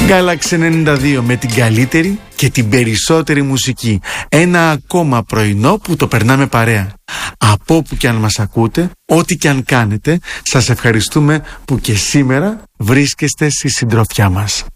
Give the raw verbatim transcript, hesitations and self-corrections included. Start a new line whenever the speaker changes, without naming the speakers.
Galaxy ενενήντα δύο με την καλύτερη και την περισσότερη μουσική. Ένα ακόμα πρωινό που το περνάμε παρέα. Από όπου και αν μας ακούτε, ό,τι και αν κάνετε, σας ευχαριστούμε που και σήμερα βρίσκεστε στη συντροφιά μας.